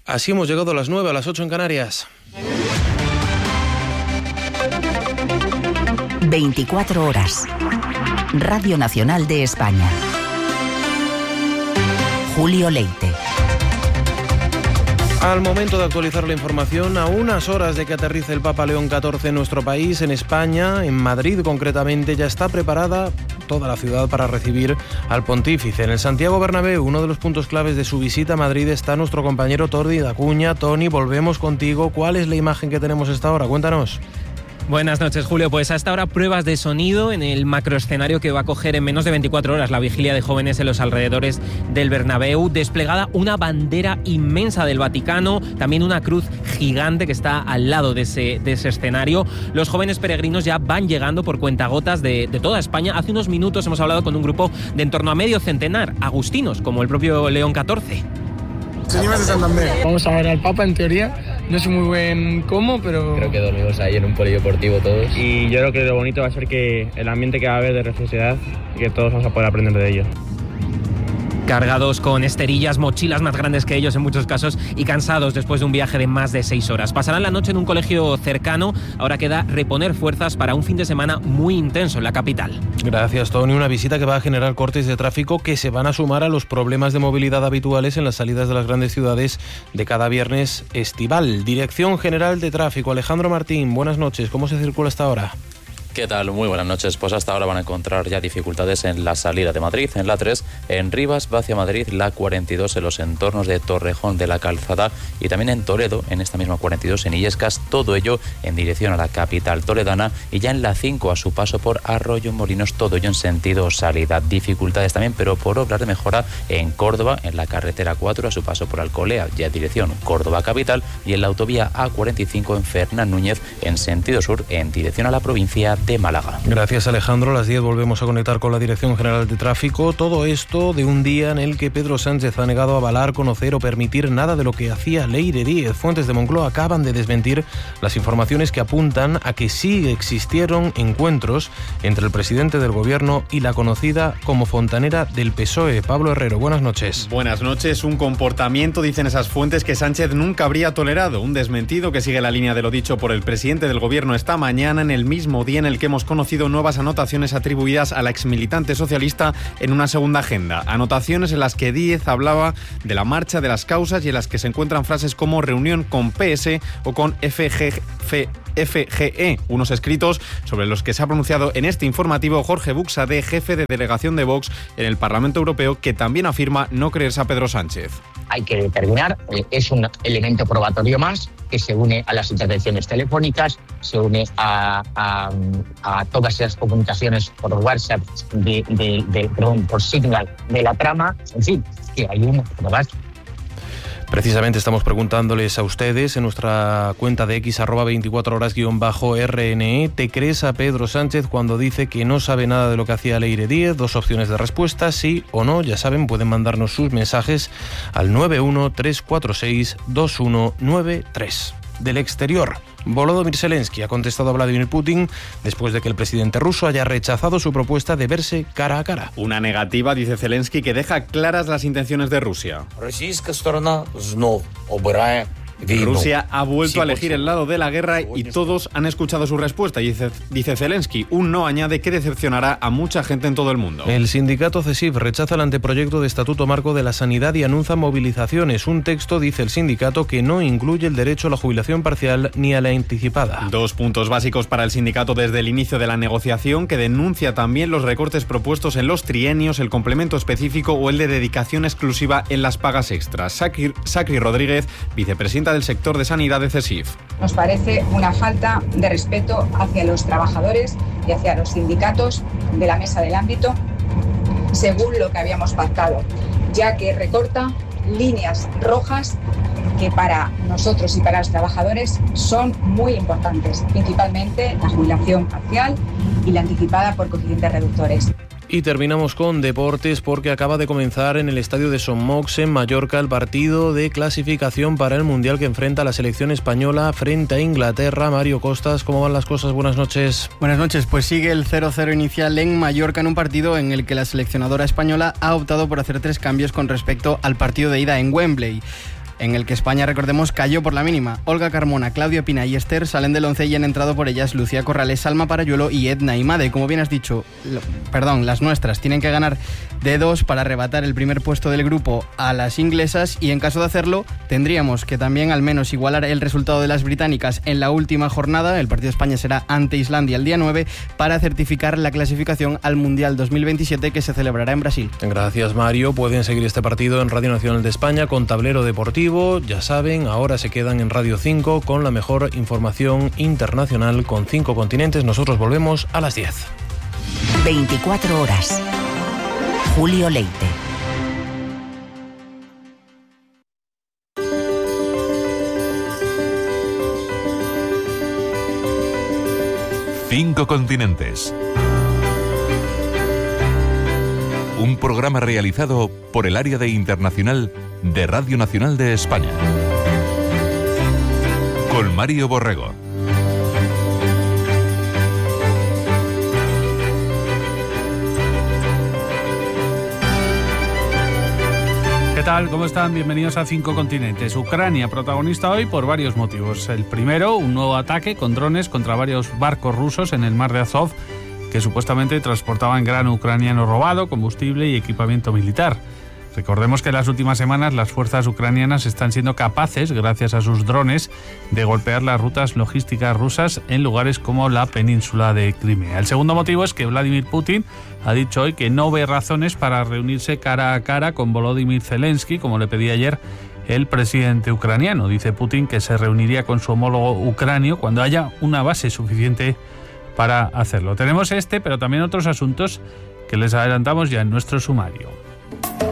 Así hemos llegado a las 9, a las 8 en Canarias. 24 horas. Radio Nacional de España. Julio Leite. Al momento de actualizar la información, a unas horas de que aterrice el Papa León XIV en nuestro país, en España, en Madrid concretamente, ya está preparada toda la ciudad para recibir al pontífice. En el Santiago Bernabéu, uno de los puntos claves de su visita a Madrid, está nuestro compañero Tordi Dacuña. Toni, volvemos contigo. ¿Cuál es la imagen que tenemos esta hora? Cuéntanos. Buenas noches, Julio. Pues hasta ahora pruebas de sonido en el macroescenario que va a coger en menos de 24 horas la vigilia de jóvenes en los alrededores del Bernabéu. Desplegada una bandera inmensa del Vaticano, también una cruz gigante que está al lado de ese escenario. Los jóvenes peregrinos ya van llegando por cuentagotas de toda España. Hace unos minutos hemos hablado con un grupo de en torno a medio centenar, agustinos, como el propio León XIV. Seguimos de Santander. Vamos a ver al Papa, en teoría. No sé muy bien cómo, pero... Creo que dormimos ahí en un polideportivo todos. Y yo creo que lo bonito va a ser que el ambiente que va a haber de religiosidad y que todos vamos a poder aprender de ello. Cargados con esterillas, mochilas más grandes que ellos en muchos casos y cansados después de un viaje de más de 6 horas. Pasarán la noche en un colegio cercano. Ahora queda reponer fuerzas para un fin de semana muy intenso en la capital. Gracias, Toni. Una visita que va a generar cortes de tráfico que se van a sumar a los problemas de movilidad habituales en las salidas de las grandes ciudades de cada viernes estival. Dirección General de Tráfico, Alejandro Martín, buenas noches. ¿Cómo se circula hasta ahora? ¿Qué tal? Muy buenas noches. Pues hasta ahora van a encontrar ya dificultades en la salida de Madrid, en la 3, en Rivas, va hacia Madrid, la 42 en los entornos de Torrejón de la Calzada y también en Toledo, en esta misma 42 en Illescas, todo ello en dirección a la capital toledana y ya en la 5 a su paso por Arroyo Molinos, todo ello en sentido salida. Dificultades también, pero por obras de mejora en Córdoba, en la carretera 4 a su paso por Alcolea, ya en dirección Córdoba capital y en la autovía A45 en Fernán Núñez, en sentido sur, en dirección a la provincia de Málaga. Gracias, Alejandro. A las 10 volvemos a conectar con la Dirección General de Tráfico. Todo esto de un día en el que Pedro Sánchez ha negado avalar, conocer o permitir nada de lo que hacía Leire Díez. Fuentes de Moncloa acaban de desmentir las informaciones que apuntan a que sí existieron encuentros entre el presidente del Gobierno y la conocida como fontanera del PSOE. Pablo Herrero, buenas noches. Buenas noches. Un comportamiento, dicen esas fuentes, que Sánchez nunca habría tolerado. Un desmentido que sigue la línea de lo dicho por el presidente del Gobierno esta mañana, en el mismo día en el que hemos conocido nuevas anotaciones atribuidas a la exmilitante socialista en una segunda agenda. Anotaciones en las que Díez hablaba de la marcha, de las causas y en las que se encuentran frases como reunión con PS o con FGE, unos escritos sobre los que se ha pronunciado en este informativo Jorge Buxadé, jefe de delegación de Vox en el Parlamento Europeo, que también afirma no creerse a Pedro Sánchez. Hay que determinar, es un elemento probatorio más que se une a las intervenciones telefónicas, se une a todas esas comunicaciones por WhatsApp, por Signal de la trama, en fin, que hay unas pruebas. Precisamente estamos preguntándoles a ustedes en nuestra cuenta de X @24horas_RNE. ¿Te crees a Pedro Sánchez cuando dice que no sabe nada de lo que hacía Leire Díez? 2 opciones de respuesta, sí o no. Ya saben, pueden mandarnos sus mensajes al 913462193. Del exterior, Volodymyr Zelensky ha contestado a Vladimir Putin después de que el presidente ruso haya rechazado su propuesta de verse cara a cara. Una negativa, dice Zelensky, que deja claras las intenciones de Rusia. Rusia ha vuelto a elegir el lado de la guerra y todos han escuchado su respuesta. Dice Zelensky, un no añade que decepcionará a mucha gente en todo el mundo. El sindicato CESIF rechaza el anteproyecto de Estatuto Marco de la Sanidad y anuncia movilizaciones. Un texto, dice el sindicato, que no incluye el derecho a la jubilación parcial ni a la anticipada. 2 puntos básicos para el sindicato desde el inicio de la negociación, que denuncia también los recortes propuestos en los trienios, el complemento específico o el de dedicación exclusiva en las pagas extras. Sacri Rodríguez, vicepresidenta del sector de sanidad de CESIF. Nos parece una falta de respeto hacia los trabajadores y hacia los sindicatos de la mesa del ámbito, según lo que habíamos pactado, ya que recorta líneas rojas que para nosotros y para los trabajadores son muy importantes, principalmente la jubilación parcial y la anticipada por coeficientes reductores. Y terminamos con deportes porque acaba de comenzar en el estadio de Son Moix en Mallorca el partido de clasificación para el Mundial que enfrenta a la selección española frente a Inglaterra. Mario Costas, ¿cómo van las cosas? Buenas noches. Buenas noches, pues sigue el 0-0 inicial en Mallorca en un partido en el que la seleccionadora española ha optado por hacer 3 cambios con respecto al partido de ida en Wembley. en el que España, recordemos, cayó por la mínima. Olga Carmona, Claudia Pina y Esther salen del 11 y han entrado por ellas Lucía Corrales, Salma Parayuelo y Edna Imade. Como bien has dicho, las nuestras tienen que ganar de 2 para arrebatar el primer puesto del grupo a las inglesas, y en caso de hacerlo tendríamos que también al menos igualar el resultado de las británicas en la última jornada. El partido de España será ante Islandia el día 9 para certificar la clasificación al Mundial 2027 que se celebrará en Brasil. Gracias, Mario. Pueden seguir este partido en Radio Nacional de España con tablero deportivo. Ya saben, ahora se quedan en Radio 5 con la mejor información internacional con 5 continentes. Nosotros volvemos a las 10. 24 horas. Julio Leite. Cinco continentes. Un programa realizado por el área de internacional de Radio Nacional de España. Con Mario Borrego. ¿Qué tal? ¿Cómo están? Bienvenidos a Cinco Continentes. Ucrania, protagonista hoy por varios motivos. El primero, un nuevo ataque con drones contra varios barcos rusos en el mar de Azov, que supuestamente transportaban grano ucraniano robado, combustible y equipamiento militar. Recordemos que en las últimas semanas las fuerzas ucranianas están siendo capaces, gracias a sus drones, de golpear las rutas logísticas rusas en lugares como la península de Crimea. El segundo motivo es que Vladimir Putin ha dicho hoy que no ve razones para reunirse cara a cara con Volodymyr Zelensky, como le pedía ayer el presidente ucraniano. Dice Putin que se reuniría con su homólogo ucranio cuando haya una base suficiente para hacerlo. Tenemos pero también otros asuntos que les adelantamos ya en nuestro sumario.